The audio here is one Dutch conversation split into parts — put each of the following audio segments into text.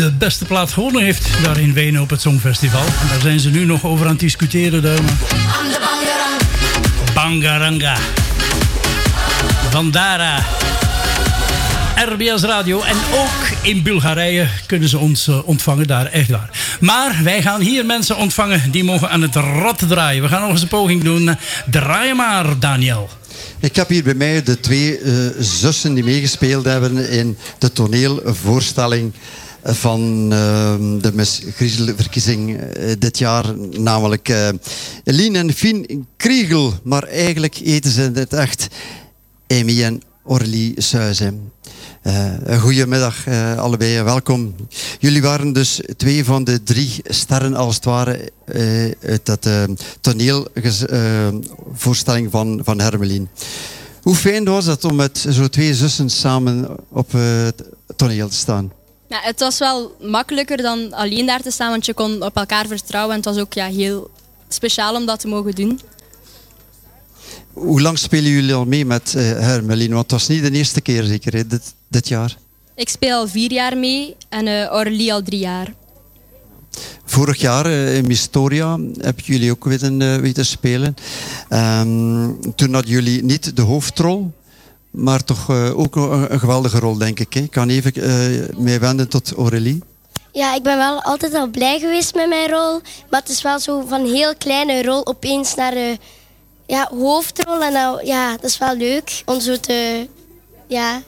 de beste plaat gewonnen heeft daar in Wenen op het Songfestival. En daar zijn ze nu nog over aan het discussiëren. Bangaranga. Vandara. RBS Radio. En ook in Bulgarije kunnen ze ons ontvangen daar, echt waar. Maar wij gaan hier mensen ontvangen die mogen aan het rad draaien. We gaan nog eens een poging doen. Draai maar, Daniel. Ik heb hier bij mij de twee zussen die meegespeeld hebben in de toneelvoorstelling van de Miss Griezel-verkiezing dit jaar. Namelijk Eline en Fien Kriegel. Maar eigenlijk eten ze het echt Amy en Orly Suijzen. Goedemiddag allebei, welkom. Jullie waren dus twee van de 3 sterren als het ware uit dat toneelvoorstelling van Hermelien. Hoe fijn was dat om met zo 2 zussen samen op het toneel te staan? Ja, het was wel makkelijker dan alleen daar te staan, want je kon op elkaar vertrouwen. En het was ook heel speciaal om dat te mogen doen. Hoe lang spelen jullie al mee met Hermelien? Want het was niet de eerste keer zeker, hè, dit jaar. Ik speel al 4 jaar mee en Orly al 3 jaar. Vorig jaar in Mystoria hebben jullie ook weten spelen. Toen hadden jullie niet de hoofdrol, maar toch ook een geweldige rol, denk ik. Hè? Ik kan even mee wenden tot Aurélie. Ja, ik ben wel altijd al blij geweest met mijn rol. Maar het is wel zo van een heel kleine rol opeens naar de hoofdrol. En nou, ja, dat is wel leuk om zo te... Ja.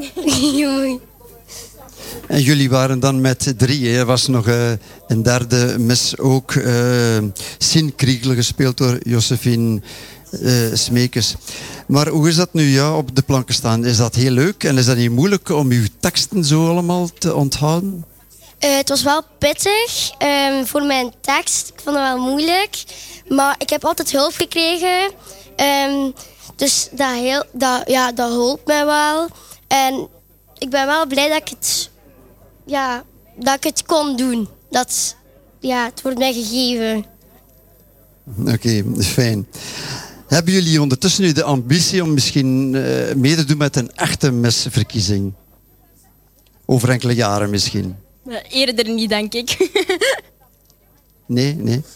En jullie waren dan met 3. Er was nog een derde mis ook. Sien Kriegel, gespeeld door Josephine Smekers. Maar hoe is dat nu op de planken staan? Is dat heel leuk? En is dat niet moeilijk om uw teksten zo allemaal te onthouden? Het was wel pittig voor mijn tekst. Ik vond het wel moeilijk. Maar ik heb altijd hulp gekregen. Dus dat hulpt mij wel. En ik ben wel blij dat ik het kon doen. Het wordt mij gegeven. Oké, fijn. Hebben jullie ondertussen nu de ambitie om misschien mee te doen met een echte misverkiezing? Over enkele jaren misschien? Eerder niet, denk ik. Nee?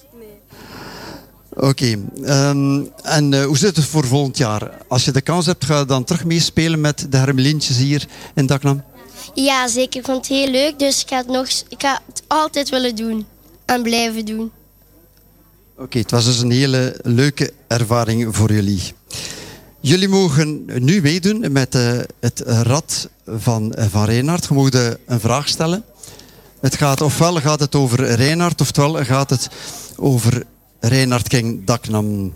Oké. En hoe zit het voor volgend jaar? Als je de kans hebt, ga je dan terug meespelen met de Hermelientjes hier in Daknam? Ja, zeker. Ik vond het heel leuk. Dus ik ga het altijd willen doen. En blijven doen. Oké, het was dus een hele leuke ervaring voor jullie. Jullie mogen nu meedoen met het rad van Reinhard. Je mag een vraag stellen. Ofwel gaat het over Reinhard, oftewel gaat het over Reinhard King Daknam.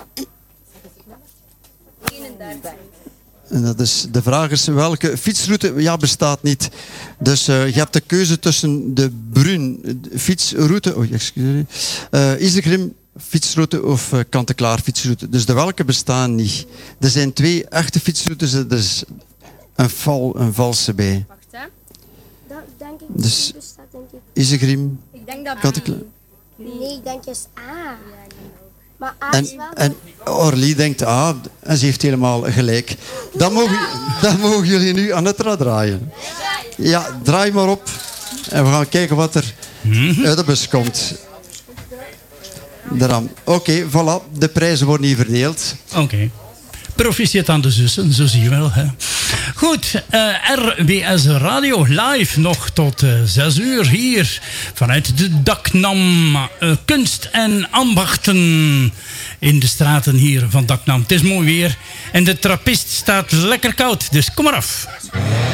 En dat is, de vraag is welke fietsroute? Ja, bestaat niet. Dus je hebt de keuze tussen de Brun fietsroute, Isegrim fietsroute of Kant-en-Klaar fietsroute. Dus de welke bestaan niet. Er zijn 2 echte fietsroutes, er is een valse bij. Wacht, hè. Dat denk ik dus bestaat, denk ik. Isegrim. Ik denk dat Kant-en-Klaar. Nee, ik denk juist A. Maar A is wel... En Orly denkt A en ze heeft helemaal gelijk. Dan mogen jullie nu aan het rad draaien. Ja, draai maar op. En we gaan kijken wat er uit de bus komt. Oké, voilà. De prijzen worden hier verdeeld. Oké. Proficiat aan de zussen, zo zie je wel. Hè. Goed, RBS Radio live nog tot 6 uur hier vanuit de Daknam. Kunst en ambachten in de straten hier van Daknam. Het is mooi weer en de trappist staat lekker koud, dus kom maar af.